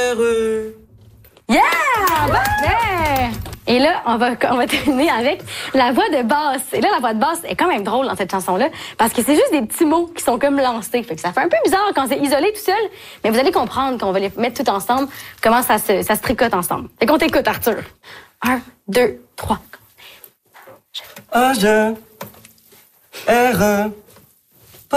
R-E. Yeah! Ouais! Et là, on va terminer avec la voix de basse. Et là, la voix de basse est quand même drôle dans cette chanson-là, parce que c'est juste des petits mots qui sont comme lancés. Fait que ça fait un peu bizarre quand c'est isolé tout seul, mais vous allez comprendre qu'on va les mettre tout ensemble, comment ça se tricote ensemble. Fait qu'on t'écoute, Arthur. 1, 2, 3. A-G. R-E.